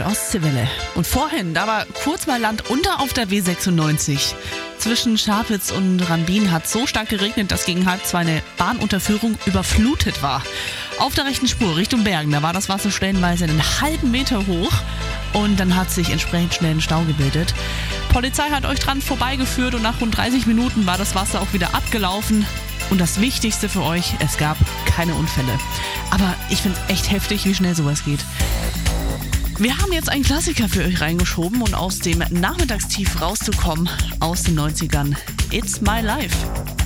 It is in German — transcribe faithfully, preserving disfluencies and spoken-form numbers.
der Ostseewelle. Und vorhin, da war kurz mal Land unter auf der W sechsundneunzig. Zwischen Scharpitz und Rambin hat so stark geregnet, dass gegen halb zwei eine Bahnunterführung überflutet war. Auf der rechten Spur Richtung Bergen, da war das Wasser stellenweise einen halben Meter hoch. Und dann hat sich entsprechend schnell ein Stau gebildet. Polizei hat euch dran vorbeigeführt und nach rund dreißig Minuten war das Wasser auch wieder abgelaufen. Und das Wichtigste für euch, es gab keine Unfälle. Aber ich finde es echt heftig, wie schnell sowas geht. Wir haben jetzt einen Klassiker für euch reingeschoben und aus dem Nachmittagstief rauszukommen, aus den neunzigern. It's My Life.